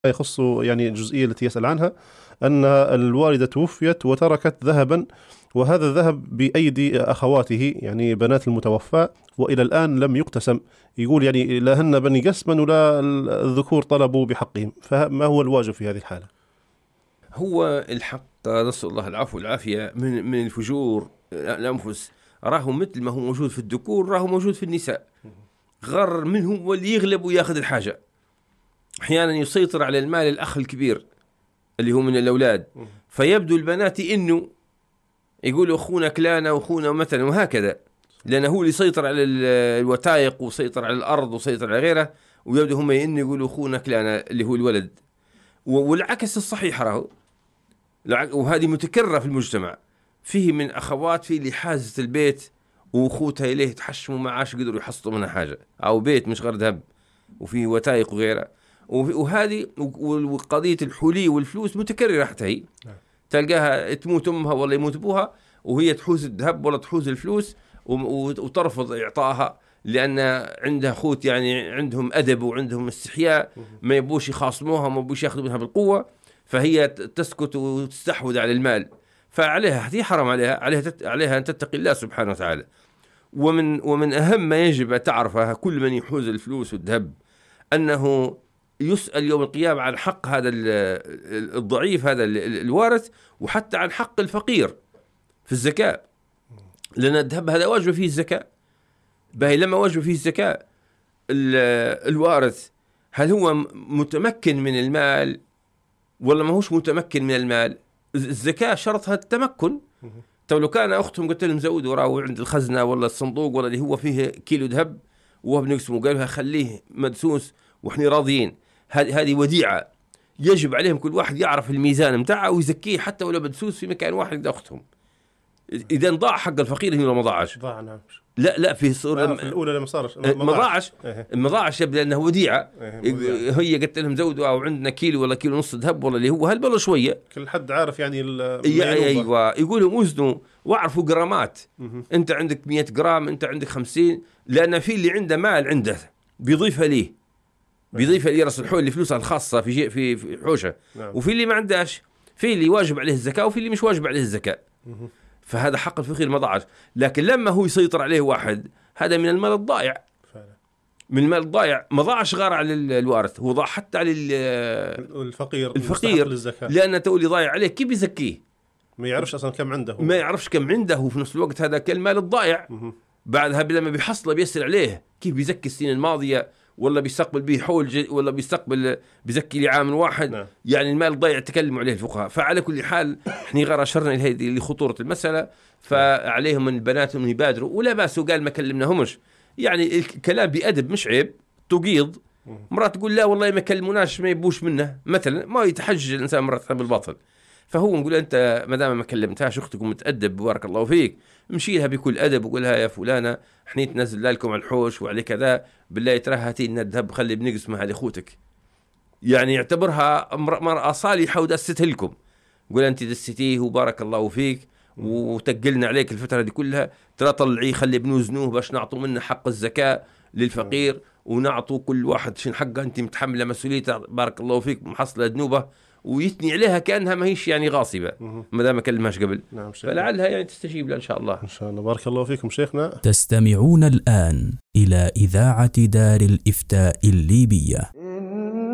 يخص يعني الجزئية التي يسأل عنها، أن الوالدة توفيت وتركت ذهبا، وهذا الذهب بأيدي أخواته يعني بنات المتوفى، وإلى الآن لم يقتسم. يقول يعني لا هن بني قسما ولا الذكور طلبوا بحقهم، فما هو الواجب في هذه الحالة؟ هو الحق نسأل الله العفو والعافية من الفجور الأنفس، راهو مثل ما هو موجود في الذكور راهو موجود في النساء. غر منهم واللي يغلب وياخذ الحاجة. أحيانا يسيطر على المال الأخ الكبير اللي هو من الأولاد، فيبدو البنات إنه يقولوا أخونا كلانا وأخونا مثلا وهكذا، لأنه هو اللي يسيطر على الوثائق وسيطر على الأرض وسيطر على غيره، ويبدو هم إنه يقولوا أخونا كلانا اللي هو الولد. والعكس الصحيح راهو، وهذه متكررة في المجتمع. فيه من أخوات في اللي حازت البيت وأخوتها إليه تحشموا معاش قدروا يحصلوا منها حاجة، أو بيت مش غير ذهب وفيه وثائق وغيرها. وهذه وقضية الحلي والفلوس متكررة حتى هي، تلقاها تموت أمها ولا يموت أبوها وهي تحوز الذهب ولا تحوز الفلوس وترفض إعطائها، لأن عندها أخوت يعني عندهم أدب وعندهم استحياء، ما يبوش يخاصموها وما يبوش يأخذوا منها بالقوة، فهي تسكت وتستحوذ على المال. فعليها هذه حرام عليها أن تتقي الله سبحانه وتعالى. ومن أهم ما يجب أن تعرفها كل من يحوز الفلوس والذهب أنه يسأل يوم القيامة عن حق هذا الضعيف هذا الوارث، وحتى عن حق الفقير في الزكاة، لأن الذهب هذا واجب فيه الزكاة. باهي لما واجب فيه الزكاة الوارث هل هو متمكن من المال ولا ما هوش متمكن من المال؟ الزكاة شرطها التمكن. لو كان أختهم قلت لهم زودوا راهو عند الخزنة ولا الصندوق ولا اللي هو فيه كيلو ذهب وهو بنقسمه، قالوا خليه مدسوس وإحنا راضيين، هذه وديعة يجب عليهم كل واحد يعرف الميزان متاعه ويزكيه حتى ولو مدسوس في مكان واحد عند أختهم. إذا ضاع حق الفقير هنا ما ضاعش. لا في صورة في الأولى لما صارش ما ضاعش لأنه وديعة. هي قلت لهم زودوا أو عندنا كيلو ولا كيلو نص ذهب ولا اللي هو هالبلا شوية، كل حد عارف يعني أيوة يقولوا وزنوا واعرفوا جرامات. أنت عندك 100 جرام، أنت عندك 50، لأن في اللي عنده مال عنده بيضيفها ليه رأس الحول اللي فلوسها الخاصة في حوشة، وفي اللي ما عندهاش، في اللي واجب عليه الزكاة وفي اللي مش واجب عليه الزكاة. فهذا حق الفقير ما ضاعش. لكن لما هو يسيطر عليه واحد، هذا من المال الضائع، من المال الضائع ما ضاعش غير على الوارث، هو ضاع حتى على الفقير لأنه تقولي ضايع عليه كيف يزكيه؟ ما يعرفش أصلا كم عنده، ما يعرفش كم عنده، وفي نفس الوقت هذا كالمال الضائع. بعدها لما بيحصله بيسأل عليه كيف بيزكي السنين الماضية، ولا بيستقبل به حول ولا بيزكي لعام واحد. يعني المال الضائع تكلموا عليه الفقهاء. فعلى كل حال احنا غير أشرنا إلى لخطورة المسألة، فعليهم من البنات أن يبادروا، ولا باس وقال ما كلمناهمش، يعني الكلام بأدب مش عيب تقيض. مرات تقول لا والله ما كلموناش ما يبوش منه مثلا، ما يتحجج الإنسان مرات بالباطل. فهو نقول أنت ما دام ما كلمتهاش أختكم متأدب بارك الله فيك، امشي لها بكل أدب وقولها يا فلانة احنا تنزل لكم على الحوش وعلى كذا، بالله ترى هاتي لنا الذهب خلي بنقسمها لأخوتك، يعني يعتبرها مرأة صالحة ودستها لكم. قول أنت دستيه وبارك الله فيك وتقلنا عليك الفترة دي كلها، ترى طلعيه خلي بنوزنوه باش نعطوا منه حق الزكاة للفقير، ونعطوا كل واحد شن حقه، أنت متحملة مسؤوليته بارك الله فيك محصلة ذنوبه، ويثني عليها كأنها ما هيش يعني غاصبة ما دام ما كلمهاش قبل. فلعلها يعني تستجيب له إن شاء الله. إن شاء الله. بارك الله فيكم شيخنا. تستمعون الآن إلى إذاعة دار الإفتاء الليبية.